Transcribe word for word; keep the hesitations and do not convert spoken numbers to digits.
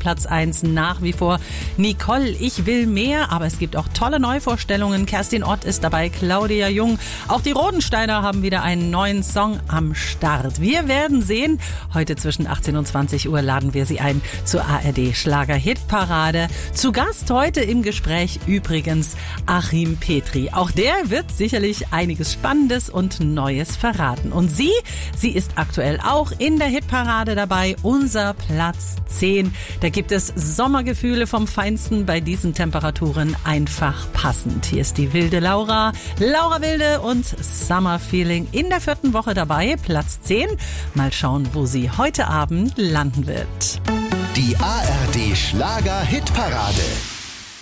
Platz eins nach wie vor Nicole, ich will mehr, aber es gibt auch tolle Neuvorstellungen. Kerstin Ott ist dabei, Claudia Jung. Auch die Rodensteiner haben wieder einen neuen Song am Start. Wir werden sehen. Heute zwischen achtzehn und zwanzig Uhr laden wir Sie ein zur A R D Schlager-Hitparade. Zu Gast heute im Gespräch übrigens Achim Petri. Auch der wird sicherlich einiges Spannendes und Neues verraten. Und sie, sie ist aktuell auch in der Hitparade dabei. Unser Platz zehn. Da gibt es Sommergefühle vom Feinsten, bei diesen Temperaturen einfach passend. Hier ist die wilde Laura, Laura Wilde und Summer Feeling in der vierten Woche dabei, Platz zehn. Mal schauen, wo sie heute Abend landen wird. Die A R D Schlager-Hitparade.